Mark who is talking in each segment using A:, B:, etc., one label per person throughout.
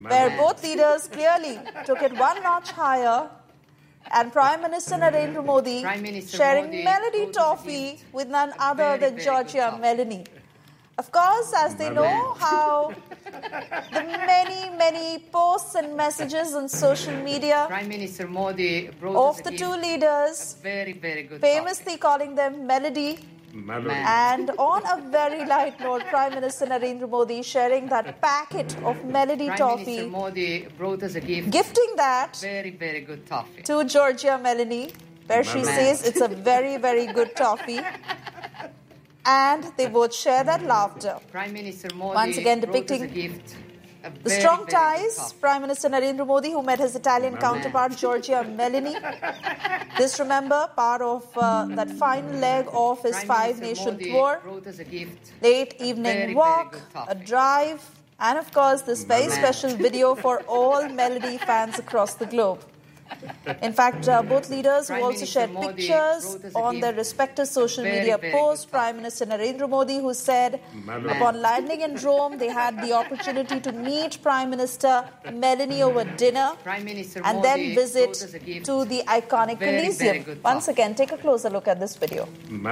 A: where both leaders clearly took it one notch higher, and Prime Minister Narendra Modi sharing Melody Toffee with none other than Georgia Melanie. Of course, as they know how the many posts and messages on social media
B: Prime Minister Modi
A: of the two leaders,
B: very good
A: famously calling them Melody. And on a very light note, Prime Minister Narendra Modi sharing that packet of Melody Toffee,
B: Prime Minister Modi brought us a gift,
A: gifting that
B: very good toffee
A: to Georgia Melanie, where she says it's a very good toffee. And they both share that laughter.
B: Prime Minister Modi
A: once again depicting the strong ties. Prime Minister Narendra Modi, who met his Italian counterpart Georgia Melanie. This, remember, part of that final leg of his five-nation tour. Late evening walk, a drive, and of course this very special video for all Melody fans across the globe. In fact, both leaders who also shared pictures on their respective social media posts. Prime Minister Narendra Modi, who said upon landing in Rome, they had the opportunity to meet Prime Minister Melanie over dinner and then visit to the iconic Coliseum. Once again, take a closer look at this video.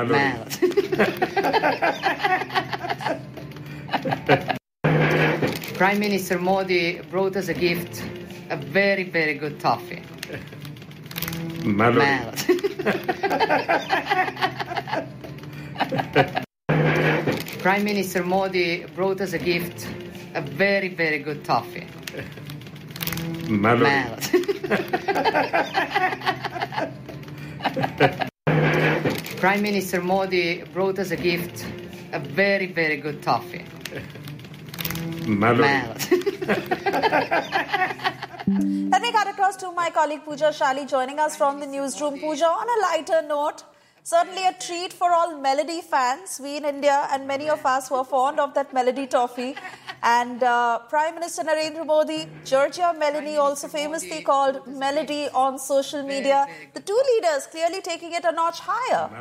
B: Prime Minister Modi brought us a gift, a very good toffee. Prime Minister Modi brought us a gift, a very good toffee. Prime Minister Modi brought us a gift, a very good toffee.
A: Let me cut across to my colleague Pooja Shali joining us from the newsroom. Pooja, on a lighter note, certainly a treat for all Melody fans, we in India and many of us who are fond of that Melody Toffee. And Prime Minister Narendra Modi, Georgia Melanie, also famously called Melody on social media. The two leaders clearly taking it a notch higher.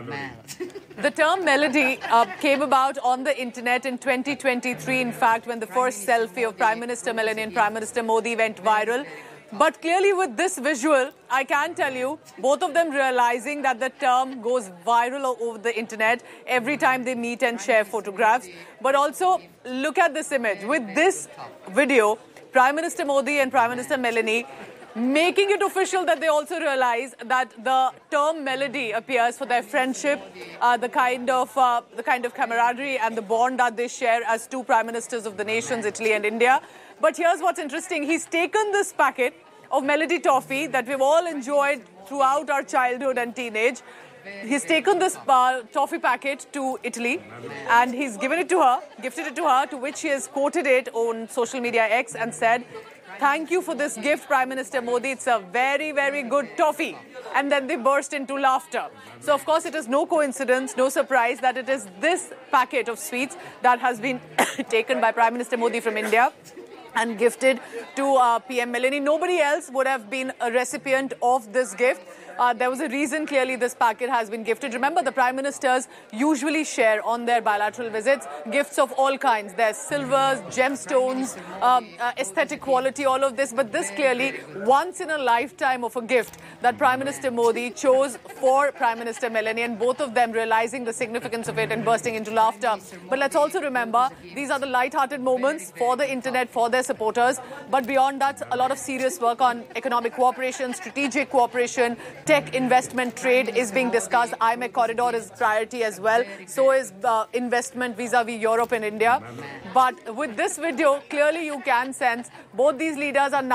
C: The term Melody came about on the internet in 2023, in fact, when the first selfie of Prime Minister Melanie and Prime Minister Modi went viral. But clearly with this visual, I can tell you, both of them realizing that the term goes viral over the internet every time they meet and share photographs. But also, look at this image. With this video, Prime Minister Modi and Prime Minister Melanie making it official that they also realize that the term Melody appears for their friendship, the kind of camaraderie and the bond that they share as two prime ministers of the nations, Italy and India. But here's what's interesting. He's taken this packet of Melody Toffee that we've all enjoyed throughout our childhood and teenage. He's taken this toffee packet to Italy and he's given it to her, gifted it to her, to which she has quoted it on social media X and said, "Thank you for this gift, Prime Minister Modi. It's a very good toffee." And then they burst into laughter. So, of course, it is no coincidence, no surprise that it is this packet of sweets that has been taken by Prime Minister Modi from India and gifted to PM Melanie. Nobody else would have been a recipient of this gift. There was a reason, clearly, this packet has been gifted. Remember, the Prime Ministers usually share on their bilateral visits gifts of all kinds. There's silvers, gemstones, aesthetic quality, all of this. But this clearly, once in a lifetime of a gift that Prime Minister Modi chose for Prime Minister Melanie, and both of them realizing the significance of it and bursting into laughter. But let's also remember, these are the light-hearted moments for the internet, for their supporters. But beyond that, a lot of serious work on economic cooperation, strategic cooperation, tech investment, trade is being discussed. IMEC corridor is priority as well. So is investment vis-a-vis Europe and India. But with this video, clearly you can sense both these leaders are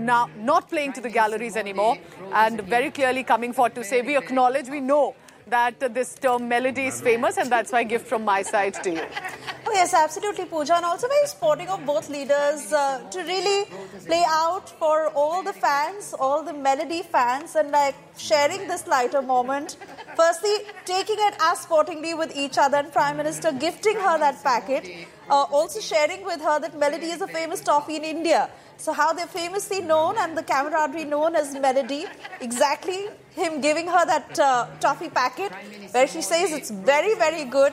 C: not playing to the galleries anymore, and very clearly coming forward to say, we acknowledge, we know that this term Melody is famous, and that's why gift from my side to you.
A: Oh yes, absolutely, Pooja, and also very sporting of both leaders to really play out for all the fans, all the Melody fans, and like sharing this lighter moment. Firstly, taking it as sportingly with each other, and Prime Minister gifting her that packet, also sharing with her that Melody is a famous toffee in India. So how they're famously known and the camaraderie known as Melody, exactly him giving her that toffee packet where she says it's very good.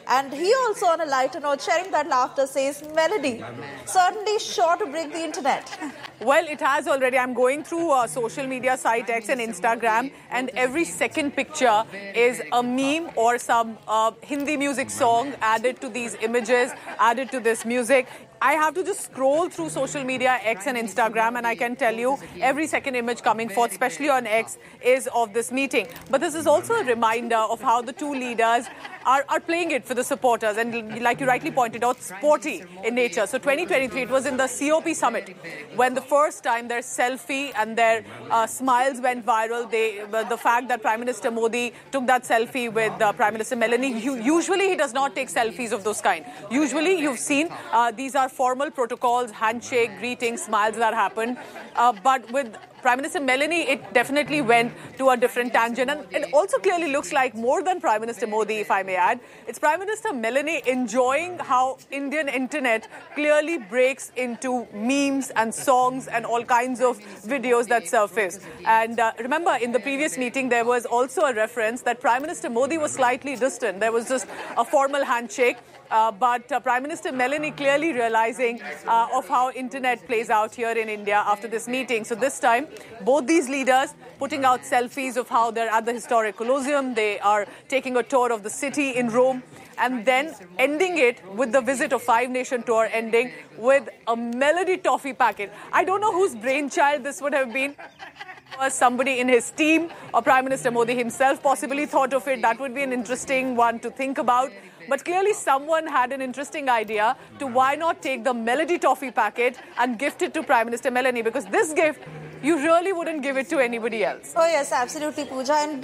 A: And he also, on a lighter note, sharing that laughter, says, Melody, certainly sure to break the internet.
C: Well, it has already. I'm going through social media site X and Instagram, and every second picture is a meme or some Hindi music song added to these images, added to this music. I have to just scroll through social media, X and Instagram, and I can tell you every second image coming forth, especially on X, is of this meeting. But this is also a reminder of how the two leaders are playing it for the supporters, and like you rightly pointed out, sporty in nature. So 2023, it was in the COP summit when the first time their selfie and their smiles went viral. The fact that Prime Minister Modi took that selfie with Prime Minister Melanie, usually he does not take selfies of those kind. Usually you've seen these are formal protocols, handshake, greetings, smiles that happen. But with Prime Minister Melanie, it definitely went to a different tangent. And it also clearly looks like more than Prime Minister Modi, if I may add. It's Prime Minister Melanie enjoying how Indian internet clearly breaks into memes and songs and all kinds of videos that surface. And remember, in the previous meeting, there was also a reference that Prime Minister Modi was slightly distant. There was just a formal handshake. But Prime Minister Melanie clearly realizing of how internet plays out here in India after this meeting. So this time, both these leaders putting out selfies of how they're at the historic Colosseum. They are taking a tour of the city in Rome, and then ending it with the visit of Five Nation Tour, ending with a Melody toffee packet. I don't know whose brainchild this would have been. Somebody in his team or Prime Minister Modi himself possibly thought of it. That would be an interesting one to think about. But clearly someone had an interesting idea to why not take the Melody toffee packet and gift it to Prime Minister Melanie, because this gift, you really wouldn't give it to anybody else.
A: Oh, yes, absolutely, Pooja. And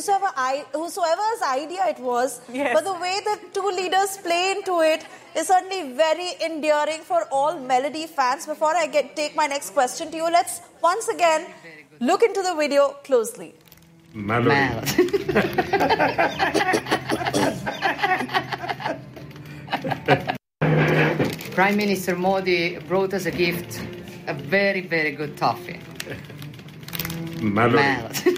A: whosoever's idea it was,
C: yes.
A: But the way the two leaders play into it is certainly very endearing for all Melody fans. Before I take my next question to you, let's once again look into the video closely.
B: Melody. Prime Minister Modi brought us a gift, a very, very good toffee. Melody.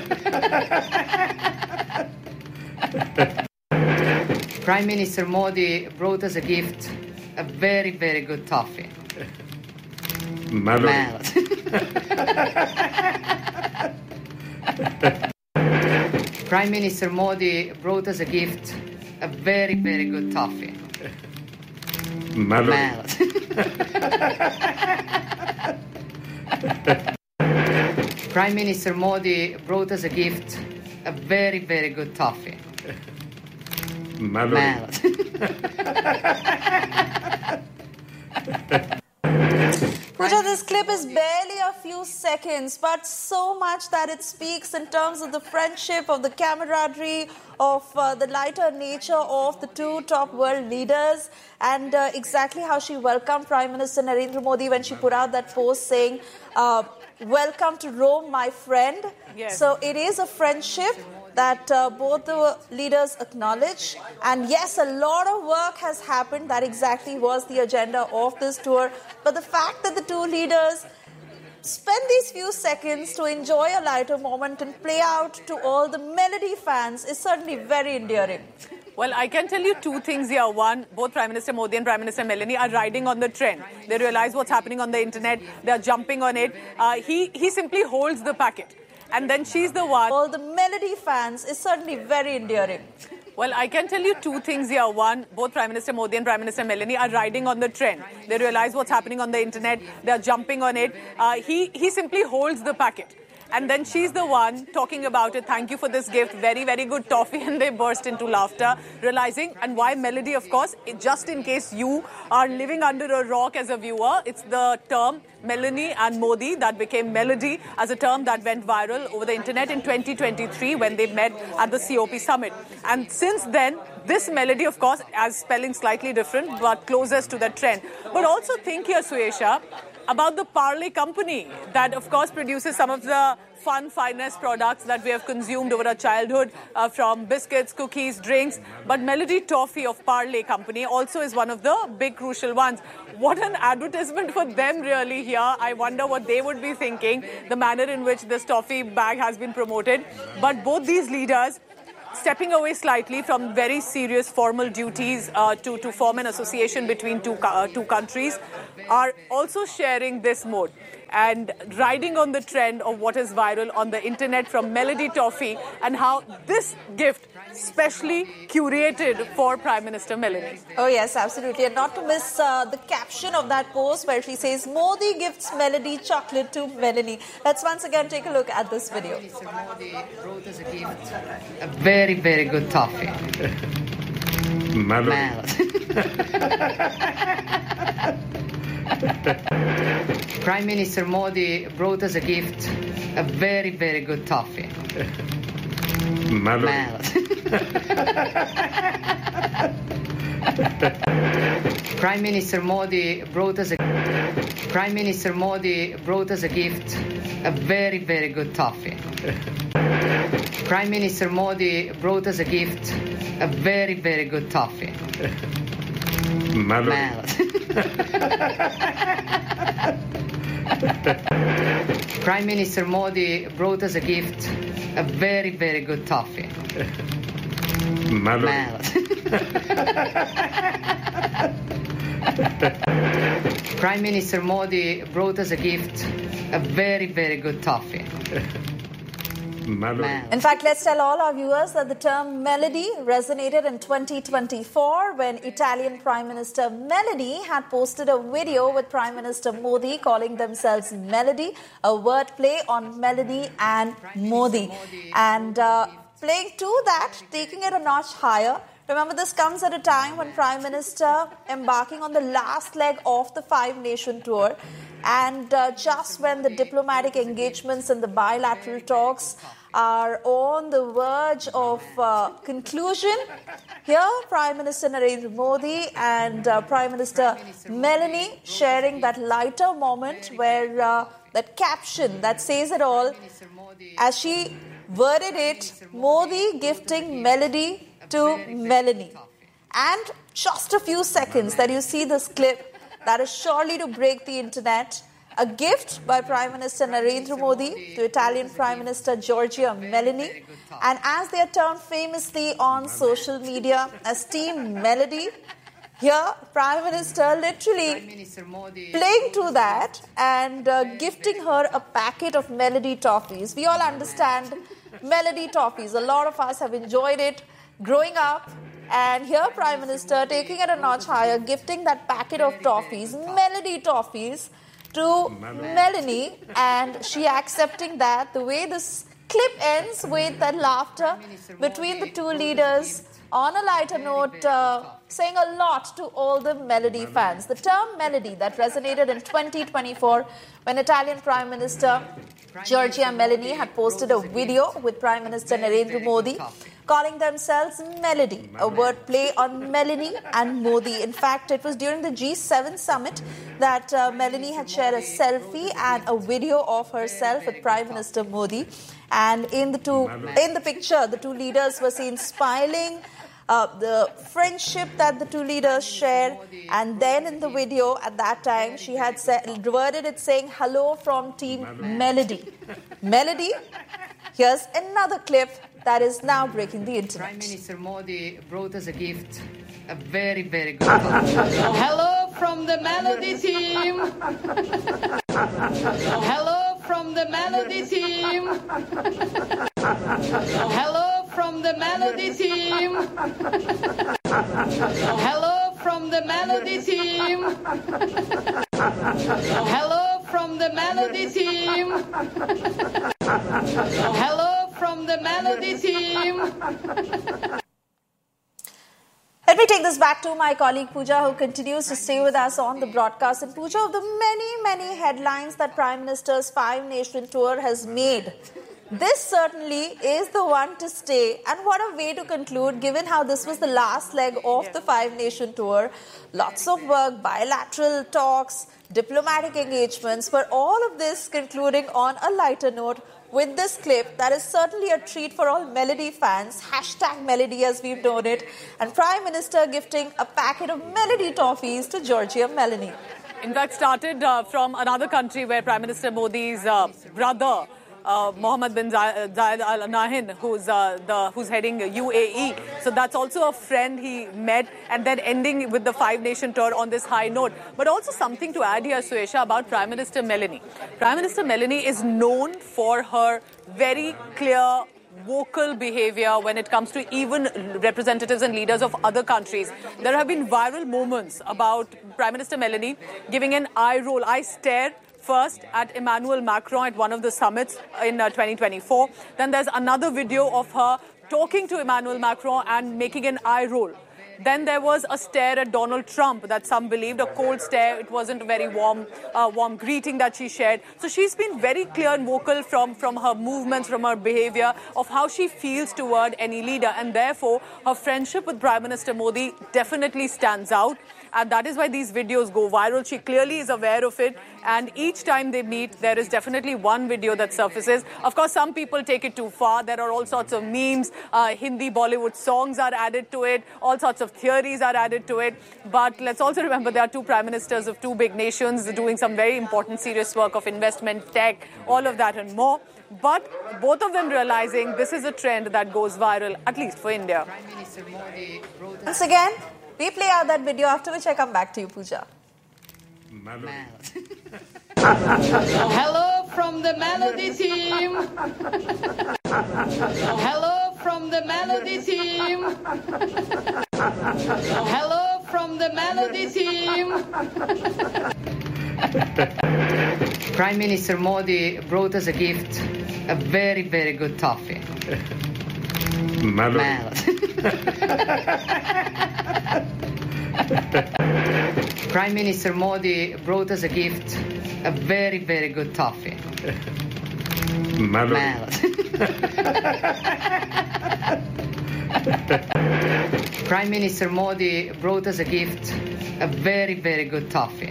B: Prime Minister Modi brought us a gift, a very, very good toffee. Melody. Prime Minister Modi brought us a gift, a very, very good toffee. Melody. Prime Minister Modi brought us a gift, a very, very good toffee. Melody.
A: Pooja, this clip is barely a few seconds, but so much that it speaks in terms of the friendship, of the camaraderie, of the lighter nature of the two top world leaders, and exactly how she welcomed Prime Minister Narendra Modi when she put out that post saying, welcome to Rome, my friend.
C: Yes.
A: So it is a friendship that both the leaders acknowledge. And yes, a lot of work has happened. That exactly was the agenda of this tour. But the fact that the two leaders spend these few seconds to enjoy a lighter moment and play out to all the Melody fans is certainly very endearing.
C: Well, I can tell you two things here. One, both Prime Minister Modi and Prime Minister Melanie are riding on the trend. They realize what's happening on the internet. They're jumping on it. He simply holds the packet. And then she's the one.
A: All the Melody fans is certainly very endearing.
C: Well, I can tell you two things here. One, both Prime Minister Modi and Prime Minister Melanie are riding on the trend. They realize what's happening on the internet. They're jumping on it. He simply holds the packet. And then she's the one talking about it. Thank you for this gift. Very, very good toffee. And they burst into laughter, realizing, and why Melody, of course, just in case you are living under a rock as a viewer, it's the term Melanie and Modi that became Melody as a term that went viral over the internet in 2023 when they met at the COP summit. And since then, this Melody, of course, as spelling slightly different, but closest to the trend. But also think here, Suesha, about the Parle company that, of course, produces some of the fun, finest products that we have consumed over our childhood, from biscuits, cookies, drinks. But Melody Toffee of Parle company also is one of the big crucial ones. What an advertisement for them really here. I wonder what they would be thinking, the manner in which this toffee bag has been promoted. But both these leaders stepping away slightly from very serious formal duties to form an association between two countries, are also sharing this mode and riding on the trend of what is viral on the internet from Melody Toffee, and how this gift specially curated for Prime Minister Melanie.
A: Oh yes, absolutely. And not to miss the caption of that post where she says, Modi gifts Melody chocolate to Melanie. Let's once again take a look at this video.
B: Mr. Modi brought us a gift, a very, very good toffee. Prime Minister Modi brought us a gift, a very, very good toffee. Prime Minister Modi brought us a gift, a very, very good toffee. Prime Minister Modi brought us a gift, a very, very good toffee. Prime Minister Modi brought us a gift, a very, very good toffee. Prime Minister Modi brought us a gift, a very, very good toffee.
A: In fact, let's tell all our viewers that the term melody resonated in 2024 when Italian Prime Minister Melanie had posted a video with Prime Minister Modi calling themselves Melody, a wordplay on melody and Modi. And playing to that, taking it a notch higher. Remember, this comes at a time when Prime Minister embarking on the last leg of the five-nation tour, and just when the diplomatic engagements and the bilateral talks are on the verge of conclusion, here Prime Minister Narendra Modi and Prime Minister Melanie sharing that lighter moment where that caption that says it all, as she worded it, Modi gifting melody to Melanie. And just a few seconds that you see this clip that is surely to break the internet. A gift by Prime Minister Narendra Modi to Italian Prime Minister Giorgia Meloni. And as they are termed famously on social media as Team Melody, here Prime Minister literally playing to that and gifting her a packet of Melody toffees. We all understand Melody toffees. A lot of us have enjoyed it growing up. And here Prime Minister taking it a notch higher, gifting that packet of toffees, Melody toffees, to Melanie, and she accepting that. The way this clip ends with that laughter between the two leaders on a lighter note, saying a lot to all the Melody fans. The term melody that resonated in 2024 when Italian Prime Minister Giorgia Meloni had posted a video with Prime Minister Narendra Modi calling themselves Melody, a wordplay on Melanie and Modi. In fact, it was during the G7 summit that Melanie had shared a selfie and a video of herself with Prime Minister Modi. And in the picture, the two leaders were seen smiling, the friendship that the two leaders share. And then in the video at that time, she had worded it saying, hello from Team Melody. Melody, here's another clip that is now breaking the internet.
B: Prime Minister Modi brought us a gift, a very, very good Hello from the Melody team. Hello from the Melody team. Hello from the Melody team. Hello from the Melody team. Hello from the Melody team. Hello from the Melody team.
A: Let me take this back to my colleague Pooja, who continues to stay with us on the broadcast. And Pooja, of the many, many headlines that Prime Minister's five-nation tour has made, this certainly is the one to stay. And what a way to conclude, given how this was the last leg of the five-nation tour. Lots of work, bilateral talks, diplomatic engagements, but all of this concluding on a lighter note with this clip that is certainly a treat for all Melody fans. Hashtag Melody as we've known it. And Prime Minister gifting a packet of Melody toffees to Giorgia Meloni.
C: In fact, started from another country where Prime Minister Modi's brother Mohammed bin Zayed Al Nahyan, who's heading UAE. So that's also a friend he met, and then ending with the five-nation tour on this high note. But also something to add here, Suesha, about Prime Minister Meloni. Prime Minister Meloni is known for her very clear, vocal behavior when it comes to even representatives and leaders of other countries. There have been viral moments about Prime Minister Meloni giving an eye roll, eye stare, first at Emmanuel Macron at one of the summits in 2024. Then there's another video of her talking to Emmanuel Macron and making an eye roll. Then there was a stare at Donald Trump that some believed, a cold stare. It wasn't a very warm greeting that she shared. So she's been very clear and vocal from her movements, from her behavior, of how she feels toward any leader. And therefore, her friendship with Prime Minister Modi definitely stands out. And that is why these videos go viral. She clearly is aware of it. And each time they meet, there is definitely one video that surfaces. Of course, some people take it too far. There are all sorts of memes. Hindi Bollywood songs are added to it. All sorts of theories are added to it. But let's also remember there are two prime ministers of two big nations doing some very important, serious work of investment, tech, all of that and more. But both of them realizing this is a trend that goes viral, at least for India.
A: Once again, we play out that video, after which I come back to you, Pooja.
B: Hello from the Melody team. Hello from the Melody team. Hello from the Melody team. Prime Minister Modi brought us a gift, a very, very good toffee. Prime Minister Modi brought us a gift, a very, very good toffee. Prime Minister Modi brought us a gift, a very, very good toffee.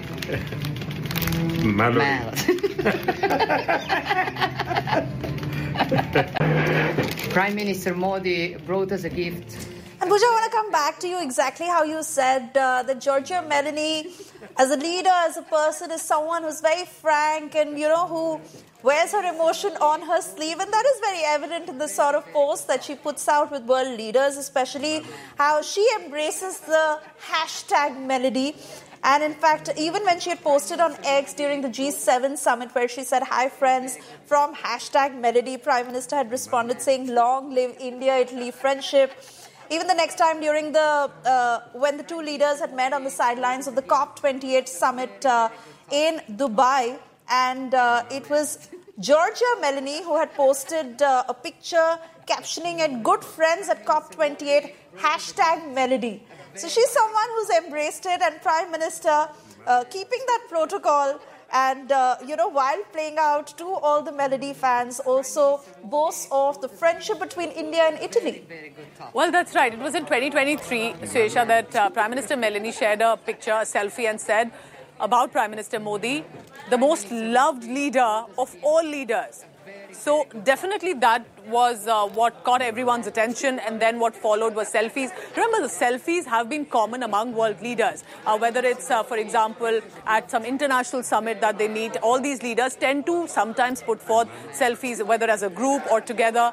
B: Prime Minister Modi brought us a gift.
A: And Pooja, I want to come back to you exactly how you said that Giorgia Meloni, as a leader, as a person, is someone who's very frank and, who wears her emotion on her sleeve. And that is very evident in the sort of post that she puts out with world leaders, especially how she embraces the hashtag Melody. And in fact, even when she had posted on X during the G7 summit where she said, "Hi friends," from hashtag Melody, Prime Minister had responded saying, "Long live India-Italy friendship." Even the next time during when the two leaders had met on the sidelines of the COP28 summit in Dubai, and it was Giorgia Meloni who had posted a picture captioning it, "Good friends at COP28, hashtag Melody." So she's someone who's embraced it, and Prime Minister keeping that protocol and, while playing out to all the Melody fans, also boasts of the friendship between India and Italy.
C: Well, that's right. It was in 2023, Suesha, that Prime Minister Meloni shared a picture, a selfie, and said about Prime Minister Modi, the most loved leader of all leaders. So definitely that was what caught everyone's attention, and then what followed was selfies. Remember, the selfies have been common among world leaders. Whether it's, for example, at some international summit that they meet, all these leaders tend to sometimes put forth selfies, whether as a group or together.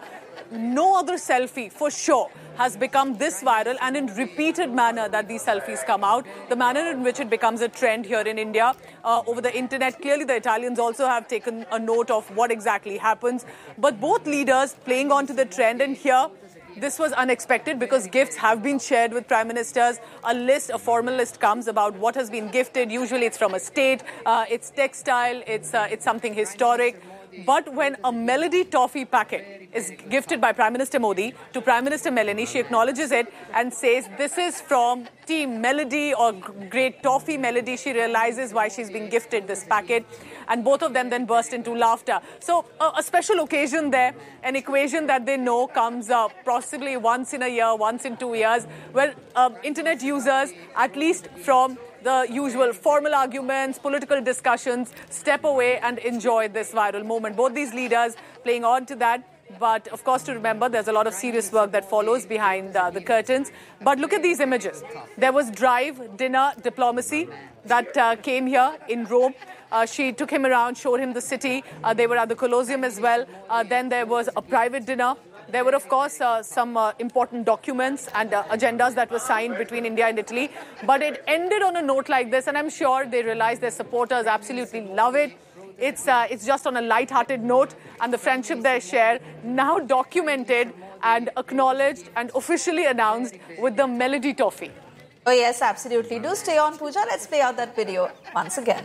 C: No other selfie, for sure, has become this viral, and in repeated manner that these selfies come out, the manner in which it becomes a trend here in India over the internet. Clearly, the Italians also have taken a note of what exactly happens. But both leaders playing on to the trend, and here, this was unexpected because gifts have been shared with prime ministers. A formal list comes about what has been gifted. Usually it's from a state, it's textile, it's something historic. But when a Melody toffee packet is gifted by Prime Minister Modi to Prime Minister Meloni, she acknowledges it and says, "This is from Team Melody or Great Toffee Melody." She realizes why she's been gifted this packet, and both of them then burst into laughter. So a special occasion there, an equation that they know comes up possibly once in a year, once in 2 years, where internet users, at least from the usual formal arguments, political discussions, step away and enjoy this viral moment. Both these leaders playing on to that. But of course, to remember, there's a lot of serious work that follows behind the curtains. But look at these images. There was drive, dinner, diplomacy that came here in Rome. She took him around, showed him the city. They were at the Colosseum as well. Then there was a private dinner. There were, of course, some important documents and agendas that were signed between India and Italy. But it ended on a note like this, and I'm sure they realize their supporters absolutely love it. It's just on a light-hearted note, and the friendship they share now documented and acknowledged and officially announced with the Melody Toffee.
A: Oh, yes, absolutely. Do stay on, Pooja. Let's play out that video once again.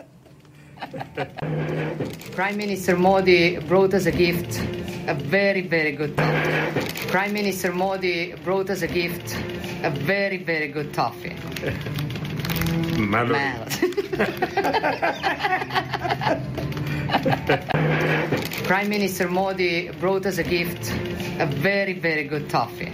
B: Prime Minister Modi brought us a gift, a very, very good toffee. Prime Minister Modi brought us a gift, a very, very good toffee. Prime Minister Modi brought us a gift, a very, very good toffee.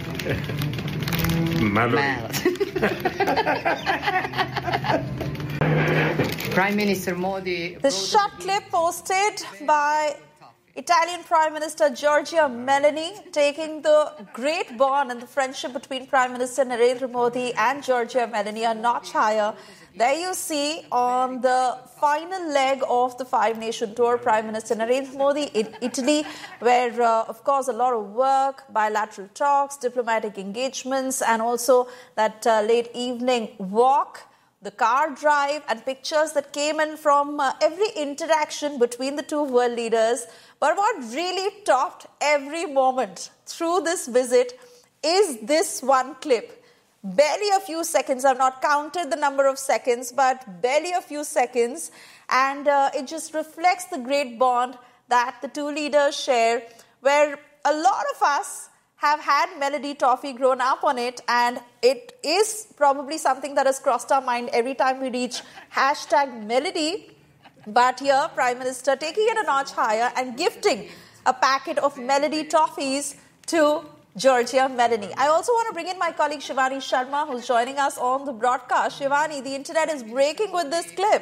B: Prime Minister Modi.
A: The short clip posted by Italian Prime Minister Giorgia Meloni, taking the great bond and the friendship between Prime Minister Narendra Modi and Giorgia Meloni a notch higher. There you see on the final leg of the five-nation tour, Prime Minister Narendra Modi in Italy, where, of course, a lot of work, bilateral talks, diplomatic engagements, and also that late evening walk, the car drive, and pictures that came in from every interaction between the two world leaders. But what really topped every moment through this visit is this one clip. Barely a few seconds. I've not counted the number of seconds, but barely a few seconds. And it just reflects the great bond that the two leaders share, where a lot of us have had Melody Toffee, grown up on it, and it is probably something that has crossed our mind every time we reach #Melody. But here, Prime Minister taking it a notch higher and gifting a packet of Melody Toffees to Giorgia Meloni. I also want to bring in my colleague Shivani Sharma, who's joining us on the broadcast. Shivani, the internet is breaking with this clip.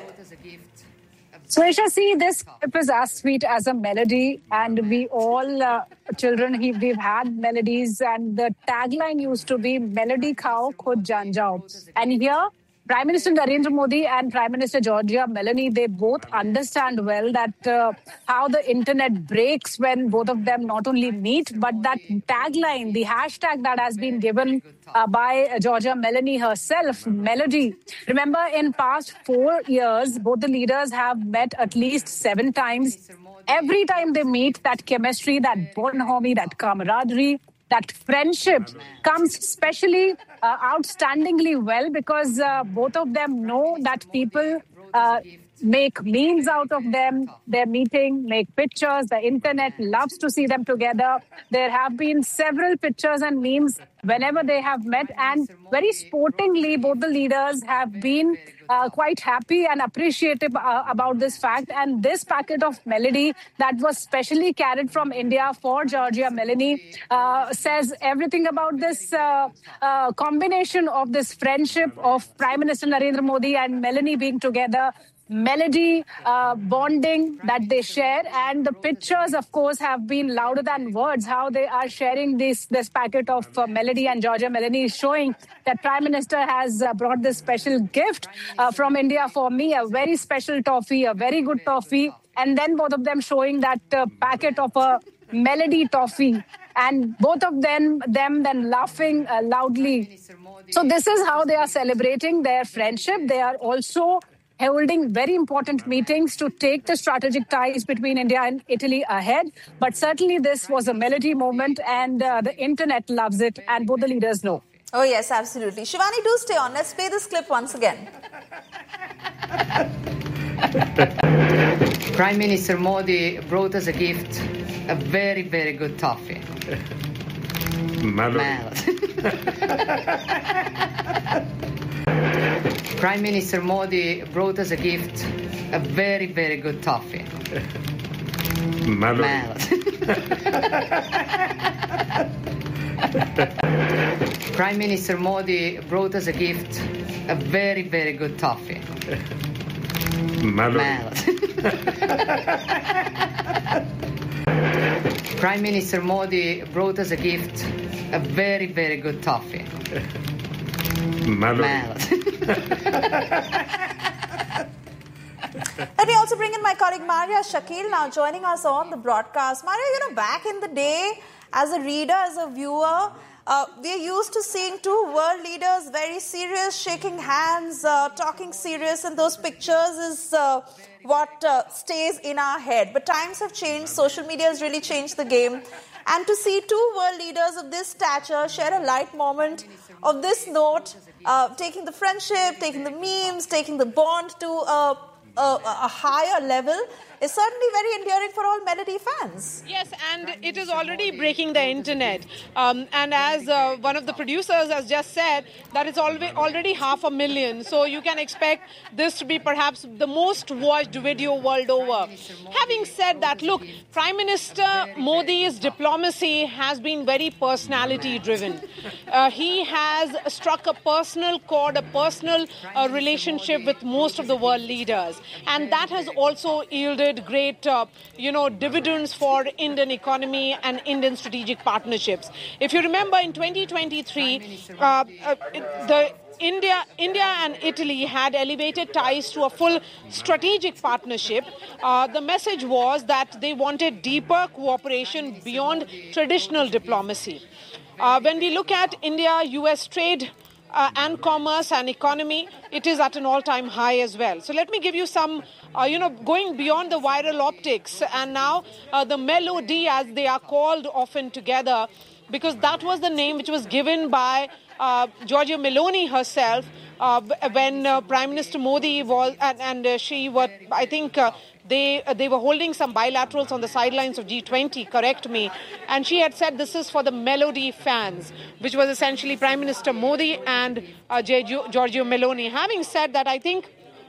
D: So, Isha, see, this clip is as sweet as a melody, and we all, children, we've had melodies, and the tagline used to be, Melody khao, khud jaan jao. And here, Prime Minister Narendra Modi and Prime Minister Giorgia Meloni, they both understand well that how the internet breaks when both of them not only meet, but that tagline, the hashtag that has been given by Giorgia Meloni herself, Melody. Remember, in past 4 years, both the leaders have met at least 7 times. Every time they meet, that chemistry, that bonhomie, that camaraderie, that friendship comes especially outstandingly well because both of them know that people make memes out of them. They're meeting, make pictures. The internet loves to see them together. There have been several pictures and memes whenever they have met. And very sportingly, both the leaders have been quite happy and appreciative about this fact. And this packet of Melody that was specially carried from India for Giorgia Meloni says everything about this combination of this friendship of Prime Minister Narendra Modi and Meloni being together. Melody bonding that they share, and the pictures, of course, have been louder than words. How they are sharing this packet of Melody and Giorgia Meloni, showing that Prime Minister has brought this special gift from India for me, a very special toffee, a very good toffee, and then both of them showing that packet of a Melody Toffee, and both of them then laughing loudly. So this is how they are celebrating their friendship. They are also holding very important meetings to take the strategic ties between India and Italy ahead. But certainly this was a Melody moment, and the internet loves it, and both the leaders know.
A: Oh, yes, absolutely. Shivani, do stay on. Let's play this clip once again.
B: Prime Minister Modi brought us a gift, a very, very good toffee. Prime Minister Modi brought us a gift, a very, very good toffee. Prime Minister Modi brought us a gift, a very, very good toffee. Prime Minister Modi brought us a gift, a very, very good toffee.
A: Let me also bring in my colleague Maria Shakil now joining us on the broadcast. Maria, back in the day, as a reader, as a viewer, we're used to seeing two world leaders very serious, shaking hands, talking serious, and those pictures is what stays in our head. But times have changed. Social media has really changed the game. And to see two world leaders of this stature share a light moment of this note, taking the friendship, taking the memes, taking the bond to a higher level, is certainly very endearing for all Melody fans.
E: Yes, and it is already breaking the internet. And as one of the producers has just said, that it's already 500,000. So you can expect this to be perhaps the most watched video world over. Having said that, look, Prime Minister Modi's diplomacy has been very personality driven. He has struck a personal chord, a personal relationship with most of the world leaders. And that has also yielded great, dividends for Indian economy and Indian strategic partnerships. If you remember, in 2023, India and Italy had elevated ties to a full strategic partnership. The message was that they wanted deeper cooperation beyond traditional diplomacy. When we look at India-US trade and commerce and economy, it is at an all-time high as well. So let me give you some, going beyond the viral optics and now the Melody, as they are called often together, because that was the name which was given by Giorgia Meloni herself when Prime Minister Modi was, and she was, I think, they were holding some bilaterals on the sidelines of G20, correct me, and she had said this is for the Melody fans, which was essentially Prime Minister Modi and Giorgia Meloni. Having said that, I think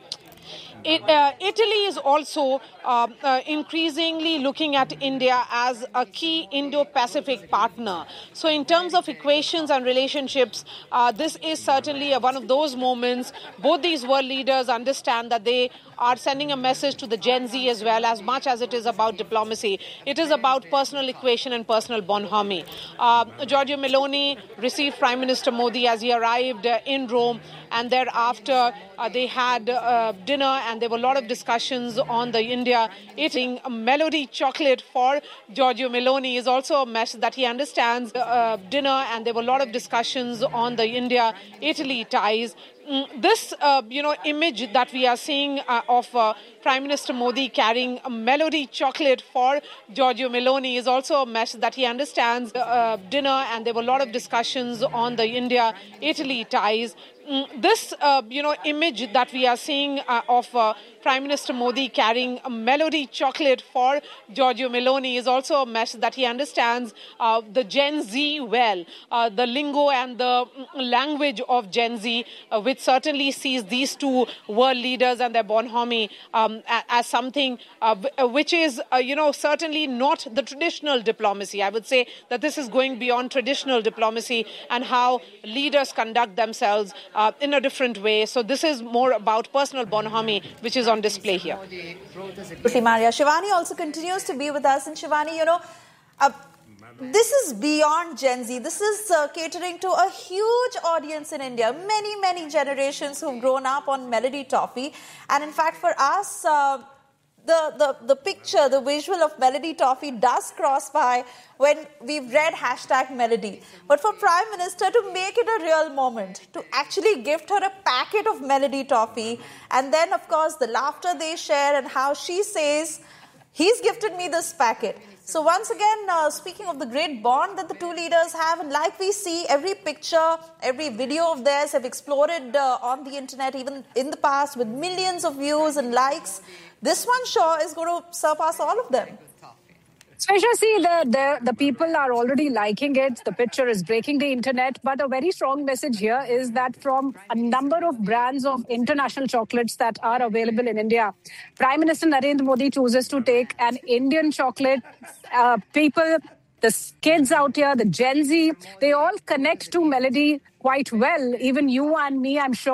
E: Italy is also increasingly looking at India as a key Indo-Pacific partner. So in terms of equations and relationships, this is certainly one of those moments. Both these world leaders understand that they are sending a message to the Gen Z as well, as much as it is about diplomacy. It is about personal equation and personal bonhomie. Giorgia Meloni received Prime Minister Modi as he arrived in Rome, and thereafter they had dinner, and there were a lot of discussions on the India. Eating a Melody chocolate for Giorgia Meloni is also a message that he understands. Dinner, and there were a lot of discussions on the India-Italy ties. This, image that we are seeing of Prime Minister Modi carrying a Melody chocolate for Giorgia Meloni is also a message that he understands. Dinner, and there were a lot of discussions on the India-Italy ties. This, image that we are seeing of Prime Minister Modi carrying a Melody chocolate for Giorgia Meloni is also a message that he understands the Gen Z well, the lingo and the language of Gen Z, which certainly sees these two world leaders and their bonhomie as something which is, certainly not the traditional diplomacy. I would say that this is going beyond traditional diplomacy and how leaders conduct themselves in a different way. So this is more about personal bonhomie, which is on display here.
A: Maria. Shivani also continues to be with us. And Shivani, this is beyond Gen Z. This is catering to a huge audience in India. Many, many generations who've grown up on Melody Toffee. And in fact, for us, the picture, the visual of Melody Toffee does cross by when we've read #Melody. But for Prime Minister to make it a real moment, to actually gift her a packet of Melody Toffee, and then, of course, the laughter they share and how she says, he's gifted me this packet. So once again, speaking of the great bond that the two leaders have, and like we see, every picture, every video of theirs have exploded on the internet, even in the past, with millions of views and likes. This one sure is going to surpass all of them.
D: Swaisha, see, the people are already liking it. The picture is breaking the internet. But a very strong message here is that from a number of brands of international chocolates that are available in India, Prime Minister Narendra Modi chooses to take an Indian chocolate. People, the kids out here, the Gen Z, they all connect to Melody quite well. Even you and me, I'm sure,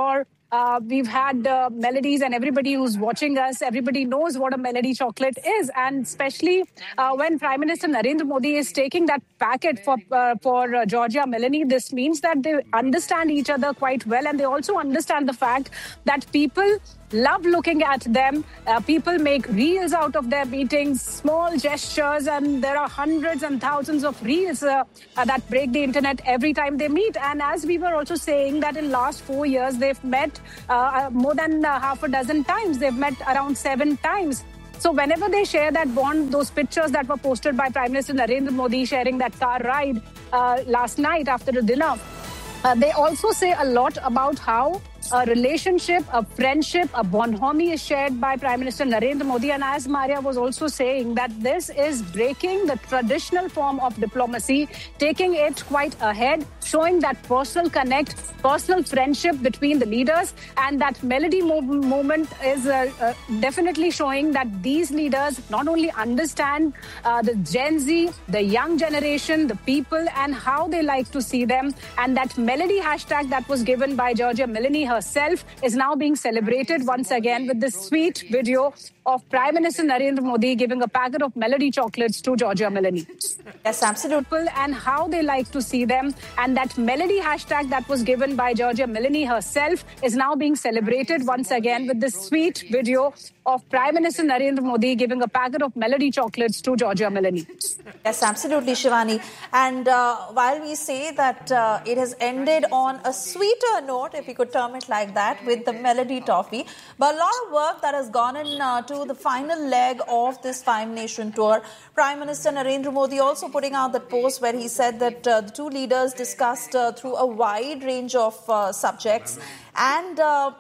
D: we've had melodies, and everybody who's watching us, everybody knows what a melody chocolate is. And especially when Prime Minister Narendra Modi is taking that packet for Georgia Melanie, this means that they understand each other quite well, and they also understand the fact that people love looking at them. People make reels out of their meetings, small gestures, and there are hundreds and thousands of reels that break the internet every time they meet. And as we were also saying that in last 4 years, they've met more than half a dozen times. They've met around 7 times. So whenever they share that bond, those pictures that were posted by Prime Minister Narendra Modi sharing that car ride last night after the dinner, they also say a lot about how a relationship, a friendship, a bonhomie is shared by Prime Minister Narendra Modi. And as Maria was also saying, that this is breaking the traditional form of diplomacy, taking it quite ahead, showing that personal connect, personal friendship between the leaders. And that melody moment is definitely showing that these leaders not only understand the Gen Z, the young generation, the people, and how they like to see them. And that melody hashtag that was given by Georgia Melanie herself is now being celebrated once again with this sweet video of Prime Minister Narendra Modi giving a packet of melody chocolates to Georgia Melanie.
A: Yes, absolutely.
D: And how they like to see them. And that melody hashtag that was given by Georgia Melanie herself is now being celebrated once again with this sweet video of Prime Minister Narendra Modi giving a packet of melody chocolates to Georgia Melanie.
A: Yes, absolutely, Shivani. And while we say that it has ended on a sweeter note, if we could term it like that, with the melody toffee, but a lot of work that has gone in to the final leg of this 5-nation tour. Prime Minister Narendra Modi also putting out that post where he said that the two leaders discussed through a wide range of subjects, and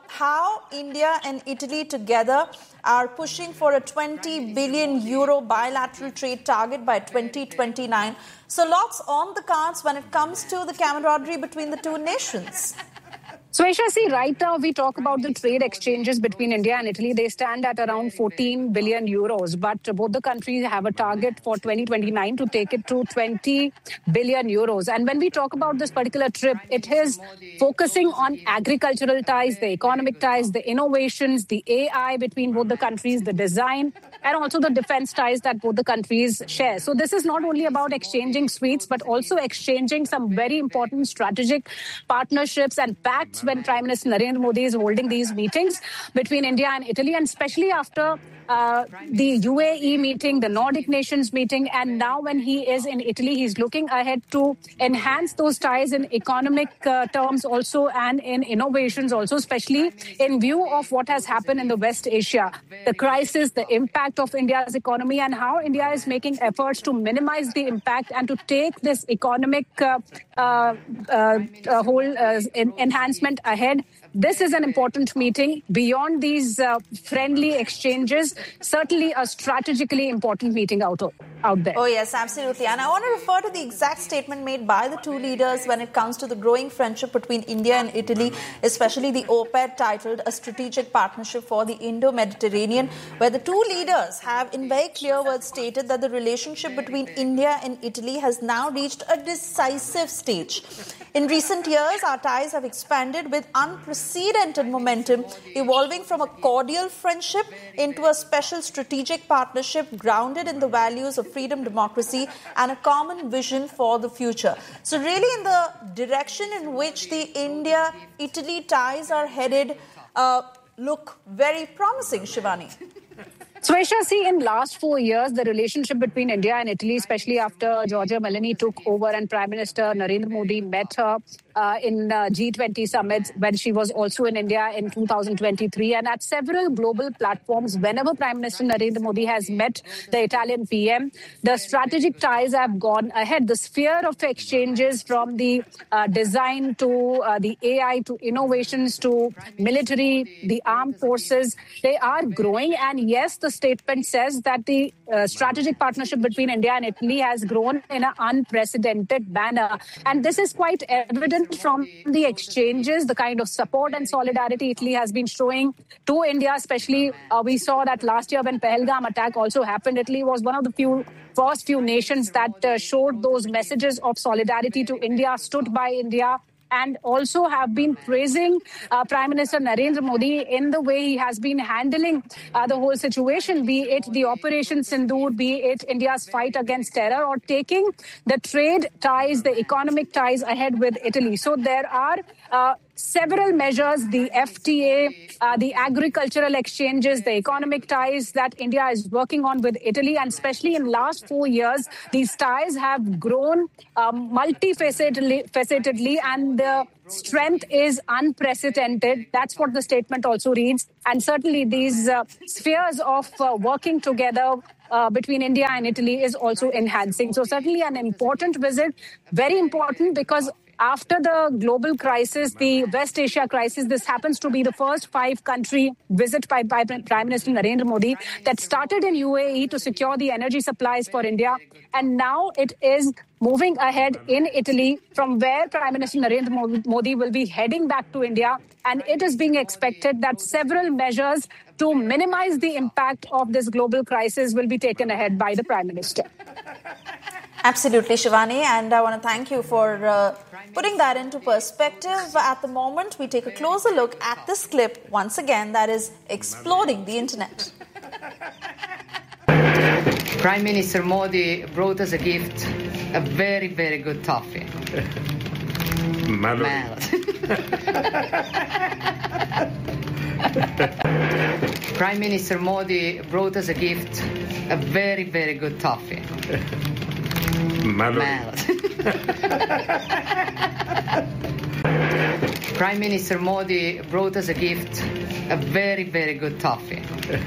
A: how India and Italy together are pushing for a 20 billion euro bilateral trade target by 2029. So lots on the cards when it comes to the camaraderie between the two nations.
D: So, Aisha, see, right now we talk about the trade exchanges between India and Italy. They stand at around 14 billion euros. But both the countries have a target for 2029 to take it to 20 billion euros. And when we talk about this particular trip, it is focusing on agricultural ties, the economic ties, the innovations, the AI between both the countries, the design, and also the defense ties that both the countries share. So this is not only about exchanging sweets, but also exchanging some very important strategic partnerships and pacts when Prime Minister Narendra Modi is holding these meetings between India and Italy, and especially after the UAE meeting, the Nordic nations meeting, and now when he is in Italy, he's looking ahead to enhance those ties in economic terms also and in innovations also, especially in view of what has happened in the West Asia, the crisis, the impact of India's economy, and how India is making efforts to minimize the impact and to take this economic enhancement ahead. This is an important meeting. Beyond these friendly exchanges, certainly a strategically important meeting out there.
A: Oh, yes, absolutely. And I want to refer to the exact statement made by the two leaders when it comes to the growing friendship between India and Italy, especially the op-ed titled A Strategic Partnership for the Indo-Mediterranean, where the two leaders have in very clear words stated that the relationship between India and Italy has now reached a decisive stage. In recent years, our ties have expanded with unprecedented momentum, evolving from a cordial friendship into a special strategic partnership grounded in the values of freedom, democracy, and a common vision for the future. So really in the direction in which the India-Italy ties are headed look very promising, Shivani.
D: So, Aisha, see, in last 4 years, the relationship between India and Italy, especially after Georgia Melanie took over and Prime Minister Narendra Modi met her in G20 summits when she was also in India in 2023, and at several global platforms, whenever Prime Minister Narendra Modi has met the Italian PM, the strategic ties have gone ahead. The sphere of exchanges from the design to the AI to innovations to military, the armed forces, they are growing. And yes, the statement says that the strategic partnership between India and Italy has grown in an unprecedented manner. And this is quite evident from the exchanges, the kind of support and solidarity Italy has been showing to India, especially we saw that last year when Pahalgam attack also happened. Italy was one of the first few nations that showed those messages of solidarity to India, stood by India, and also have been praising Prime Minister Narendra Modi in the way he has been handling the whole situation, be it the Operation Sindoor, be it India's fight against terror, or taking the trade ties, the economic ties ahead with Italy. So there are several measures, the FTA, the agricultural exchanges, the economic ties that India is working on with Italy. And especially in the last 4 years, these ties have grown multifacetedly, and the strength is unprecedented. That's what the statement also reads. And certainly these spheres of working together between India and Italy is also enhancing. So certainly an important visit, very important, because after the global crisis, the West Asia crisis, this happens to be the first 5-country visit by Prime Minister Narendra Modi that started in UAE to secure the energy supplies for India. And now it is moving ahead in Italy, from where Prime Minister Narendra Modi will be heading back to India. And it is being expected that several measures to minimize the impact of this global crisis will be taken ahead by the Prime Minister.
A: Absolutely, Shivani, and I want to thank you for putting that into perspective. At the moment, we take a closer look at this clip once again that is exploding the internet.
B: Prime Minister Modi brought us a gift, a very, very good toffee. Prime Minister Modi brought us a gift, a very, very good toffee. Prime Minister Modi brought us a gift, a very, very good toffee.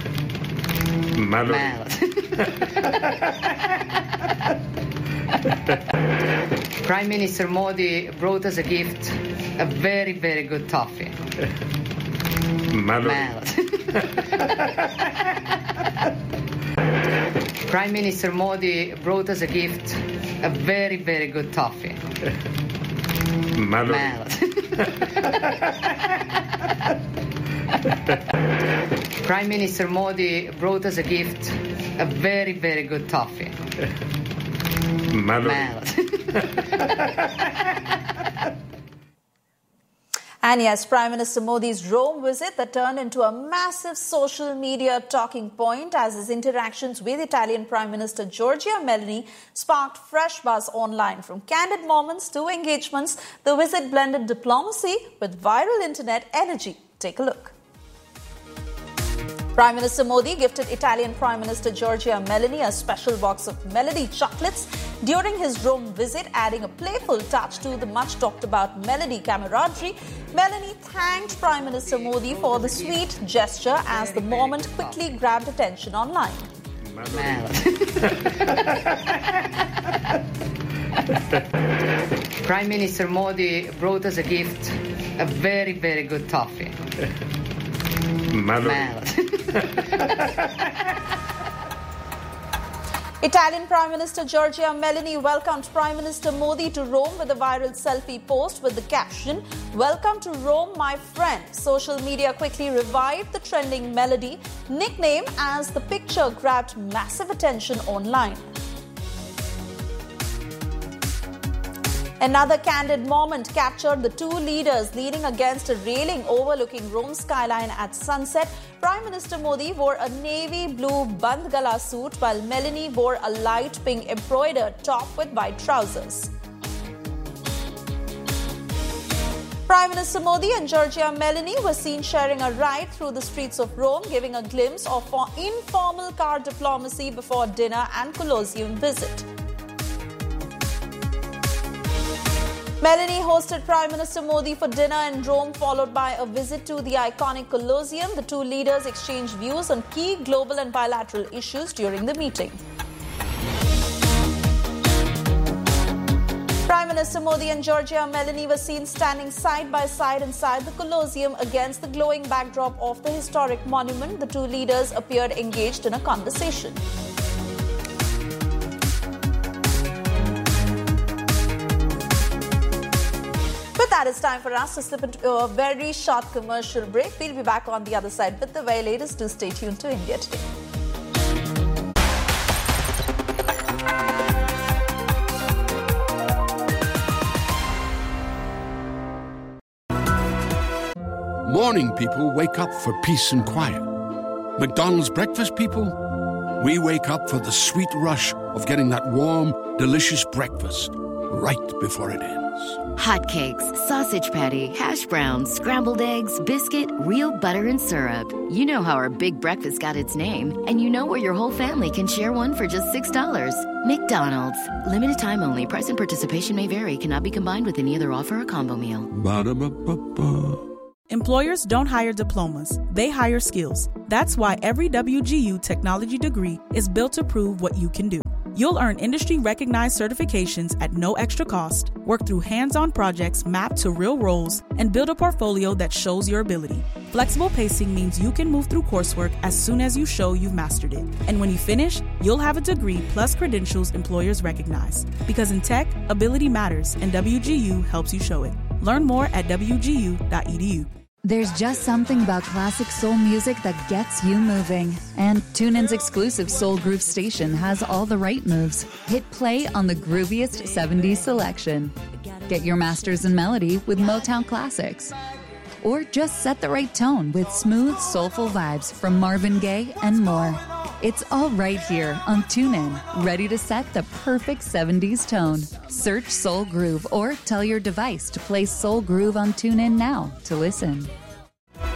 B: Prime Minister Modi brought us a gift, a very, very good toffee. Prime Minister Modi brought us a gift, a very, very good toffee. Prime Minister Modi brought us a gift, a very, very good toffee.
A: And yes, Prime Minister Modi's Rome visit that turned into a massive social media talking point as his interactions with Italian Prime Minister Giorgia Meloni sparked fresh buzz online. From candid moments to engagements, the visit blended diplomacy with viral internet energy. Take a look. Prime Minister Modi gifted Italian Prime Minister Giorgia Meloni a special box of Melody chocolates during his Rome visit, adding a playful touch to the much-talked-about Melody camaraderie. Meloni thanked Prime Minister Modi for the sweet gesture as the moment quickly grabbed attention online.
B: Prime Minister Modi brought us a gift, a very, very good toffee.
A: Italian Prime Minister Giorgia Meloni welcomed Prime Minister Modi to Rome with a viral selfie post with the caption, "Welcome to Rome, my friend." Social media quickly revived the trending Melody nickname as the picture grabbed massive attention online. Another candid moment captured the two leaders leaning against a railing overlooking Rome's skyline at sunset. Prime Minister Modi wore a navy blue band gala suit while Meloni wore a light pink embroidered top with white trousers. Prime Minister Modi and Giorgia Meloni were seen sharing a ride through the streets of Rome, giving a glimpse of informal car diplomacy before dinner and Colosseum visit. Meloni hosted Prime Minister Modi for dinner in Rome, followed by a visit to the iconic Colosseum. The two leaders exchanged views on key global and bilateral issues during the meeting. Prime Minister Modi and Giorgia Meloni were seen standing side by side inside the Colosseum against the glowing backdrop of the historic monument. The two leaders appeared engaged in a conversation. With that, it's time for us to slip into a very short commercial break. We'll be back on the other side with the very latest. Do stay tuned to India Today.
F: Morning people wake up for peace and quiet. McDonald's breakfast people, we wake up for the sweet rush of getting that warm, delicious breakfast right before it ends.
G: Hotcakes, sausage patty, hash browns, scrambled eggs, biscuit, real butter and syrup. You know how our big breakfast got its name, and you know where your whole family can share one for just $6. McDonald's. Limited time only. Price and participation may vary. Cannot be combined with any other offer or combo meal.
F: Ba-da-ba-ba-ba.
H: Employers don't hire diplomas. They hire skills. That's why every WGU technology degree is built to prove what you can do. You'll earn industry-recognized certifications at no extra cost, work through hands-on projects mapped to real roles, and build a portfolio that shows your ability. Flexible pacing means you can move through coursework as soon as you show you've mastered it. And when you finish, you'll have a degree plus credentials employers recognize. Because in tech, ability matters, and WGU helps you show it. Learn more at wgu.edu.
I: There's just something about classic soul music that gets you moving. And TuneIn's exclusive Soul Groove station has all the right moves. Hit play on the grooviest 70s selection. Get your masters in melody with Motown classics. Or just set the right tone with smooth, soulful vibes from Marvin Gaye and more. It's all right here on TuneIn, ready to set the perfect 70s tone. Search Soul Groove or tell your device to play Soul Groove on TuneIn now to listen.